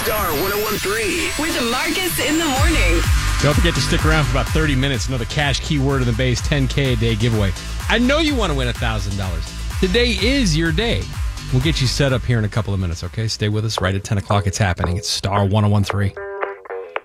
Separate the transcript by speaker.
Speaker 1: Star 1013.
Speaker 2: With Marcus in the morning.
Speaker 3: Don't forget to stick around for about 30 minutes. Another cash keyword in the base 10K a day giveaway. I know you want to win $1,000. Today is your day. We'll get you set up here in a couple of minutes, okay? Stay with us right at 10 o'clock. It's happening. It's Star 1013.